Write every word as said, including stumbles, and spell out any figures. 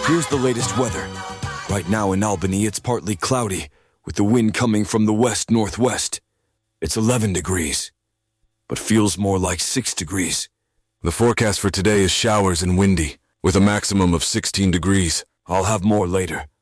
Here's the latest weather. Right now in Albany, it's partly cloudy, with the wind coming from the west-northwest. It's eleven degrees, but feels more like six degrees. The forecast for today is showers and windy, with a maximum of sixteen degrees. I'll have more later.